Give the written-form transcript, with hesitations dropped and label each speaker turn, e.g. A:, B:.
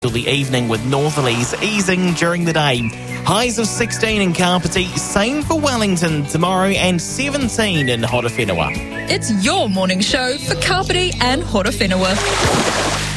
A: till the evening with northerlies easing during the day. Highs of 16 in Kapiti, same for Wellington tomorrow, and 17 in Horowhenua.
B: It's your morning show for Kapiti and Horowhenua.